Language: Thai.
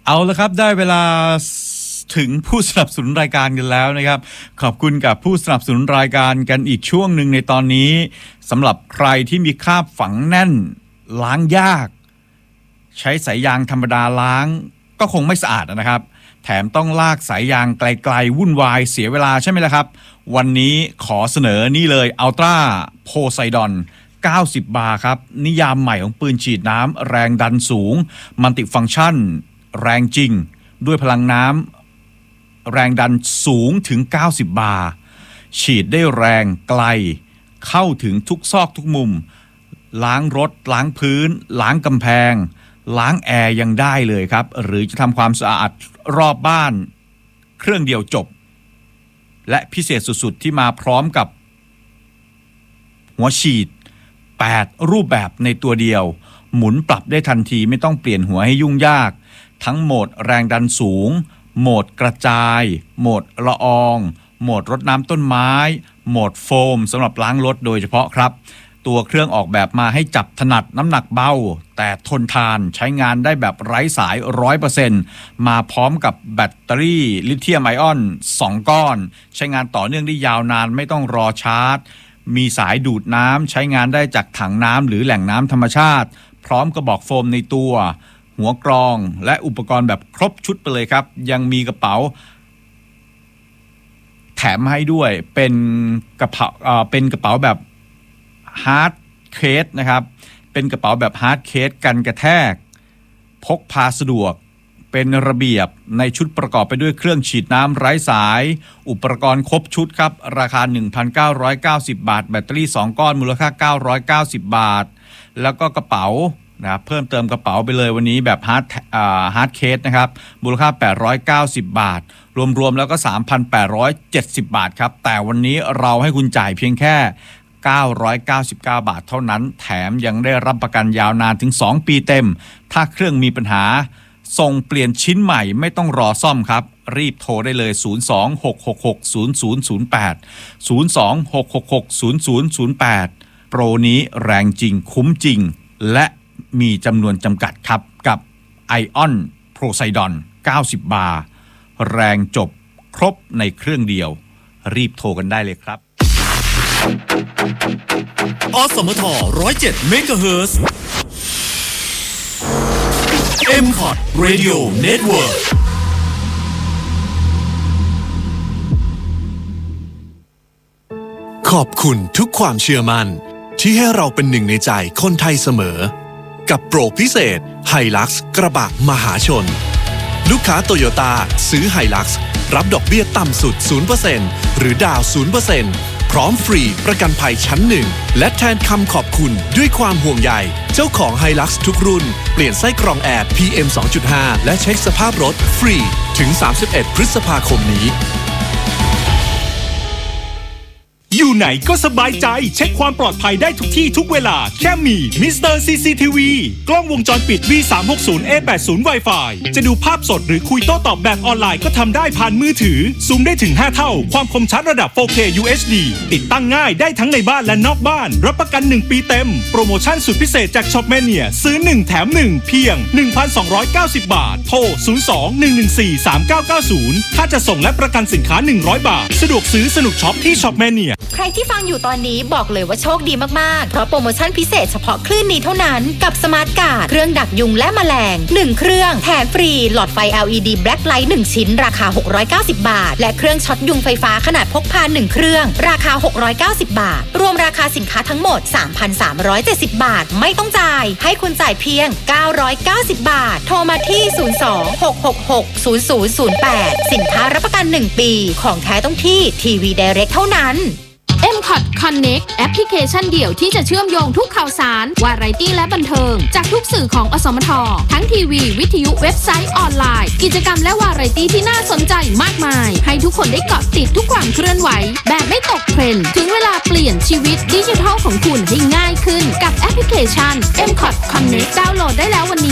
เอาละครับได้เวลาถึงผู้สนับสนุนรายการกันแล้วนะครับขอบคุณกับผู้สนับสนุนรายการกันอีกช่วงหนึ่งในตอนนี้สำหรับใครที่มีคราบฝังแน่นล้างยากใช้สายยางธรรมดาล้างก็คงไม่สะอาดนะครับแถมต้องลากสายยางไกลๆวุ่นวายเสียเวลาใช่ไหมล่ะครับวันนี้ขอเสนอนี่เลยอัลตร้าโพไซดอน90 บาร์ครับนิยามใหม่ของปืนฉีดน้ำแรงดันสูงมัลติฟังก์ชันแรงจริงด้วยพลังน้ำแรงดันสูงถึง90 บาร์ฉีดได้แรงไกลเข้าถึงทุกซอกทุกมุมล้างรถล้างพื้นล้างกำแพงล้างแอร์ยังได้เลยครับหรือจะทำความสะอาดรอบบ้านเครื่องเดียวจบและพิเศษสุดๆที่มาพร้อมกับหัวฉีด8รูปแบบในตัวเดียวหมุนปรับได้ทันทีไม่ต้องเปลี่ยนหัวให้ยุ่งยากทั้งโหมดแรงดันสูงโหมดกระจายโหมดละอองโหมดรดน้ำต้นไม้โหมดโฟมสำหรับล้างรถโดยเฉพาะครับตัวเครื่องออกแบบมาให้จับถนัดน้ำหนักเบาแต่ทนทานใช้งานได้แบบไร้สาย 100% มาพร้อมกับแบตเตอรี่ลิเธียมไอออน2ก้อนใช้งานต่อเนื่องได้ยาวนานไม่ต้องรอชาร์จมีสายดูดน้ำใช้งานได้จากถังน้ำหรือแหล่งน้ำธรรมชาติพร้อมกระบอกโฟมในตัวหัวกรองและอุปกรณ์แบบครบชุดไปเลยครับยังมีกระเป๋าแถมให้ด้วยเป็นกระเป๋าแบบฮาร์ดเคสนะครับเป็นกระเป๋าแบบฮาร์ดเคสกันกระแทกพกพาสะดวกเป็นระเบียบในชุดประกอบไปด้วยเครื่องฉีดน้ำไร้สายอุปกรณ์ครบชุดครับราคา 1,990 บาทแบตเตอรี่2ก้อนมูลค่า990 บาทแล้วก็กระเป๋านะครับเพิ่มเติมกระเป๋าไปเลยวันนี้แบบฮาร์ดเคสนะครับมูลค่า890 บาทรวมๆแล้วก็ 3,870 บาทครับแต่วันนี้เราให้คุณจ่ายเพียงแค่999 บาทเท่านั้นแถมยังได้รับประกันยาวนานถึง2ปีเต็มถ้าเครื่องมีปัญหาส่งเปลี่ยนชิ้นใหม่ไม่ต้องรอซ่อมครับรีบโทรได้เลย026660008 026660008โปรนี้แรงจริงคุ้มจริงและมีจำนวนจำกัดครับกับ Ion Poseidon 90 บาร์แรงจบครบในเครื่องเดียวรีบโทรกันได้เลยครับอสมท107 เมกะเฮิรตซ์ M-Pod Radio Network ขอบคุณทุกความเชื่อมั่นที่ให้เราเป็นหนึ่งในใจคนไทยเสมอกับโปรพิเศษ Hilux กระบะมหาชนลูกค้าโตโยต้าซื้อ Hilux รับดอกเบี้ยต่ำสุด 0% หรือดาว 0%พร้อมฟรีประกันภัยชั้นหนึ่งและแทนคำขอบคุณด้วยความห่วงใยเจ้าของ Hilux ทุกรุ่นเปลี่ยนไส้กรองแอร์ PM 2.5 และเช็คสภาพรถฟรีถึง 31 พฤษภาคมนี้อยู่ไหนก็สบายใจเช็คความปลอดภัยได้ทุกที่ทุกเวลาแค่มี Mr. CCTV กล้องวงจรปิด V360A80 Wi-Fi จะดูภาพสดหรือคุยโต้ตอบแบบออนไลน์ก็ทำได้ผ่านมือถือซูมได้ถึง5เท่าความคมชัดระดับ 4K UHD ติดตั้งง่ายได้ทั้งในบ้านและนอกบ้านรับประกัน1ปีเต็มโปรโมชั่นสุดพิเศษจาก Shopmania ซื้อ1แถม1เพียง 1,290 บาทโทร 02-114-3990 ถ้าจะส่งและประกันสินค้า100 บาทสะดวกซื้อสนุกช็อปที่ Shopmania ใครที่ฟังอยู่ตอนนี้บอกเลยว่าโชคดีมากๆเพราะโปรโมชั่นพิเศษเฉพาะคลื่นนี้เท่านั้นกับสมาร์ทการ์ดเครื่องดักยุงและแมลง1เครื่องแถมฟรีหลอดไฟ LED Black Light 1ชิ้นราคา690 บาทและเครื่องช็อตยุงไฟฟ้าขนาดพกพา1เครื่องราคา690 บาทรวมราคาสินค้าทั้งหมด 3,370 บาทไม่ต้องจ่ายให้คุณจ่ายเพียง990 บาทโทรมาที่02-666-0008สินค้ารับประกัน1ปีของแท้ต้องที่ทีวี Direct เท่านั้น M-Pod Connect แอปพลิเคชันเดี่ยวที่จะเชื่อมโยงทุกข่าวสารวาไรตี้และบันเทิงจากทุกสื่อของอสมททั้งทีวีวิทยุเว็บไซต์ออนไลน์กิจกรรมและวาไรตี้ที่น่าสนใจมากมายให้ทุกคนได้เกาะติดทุกความเคลื่อนไหวแบบไม่ตกเทรนด์ถึงเวลาเปลี่ยนชีวิตดิจิทัลของคุณให้ง่ายขึ้นกับแอปพลิเคชัน M-Pod Connect ดาวน์โหลดได้แล้ววันนี้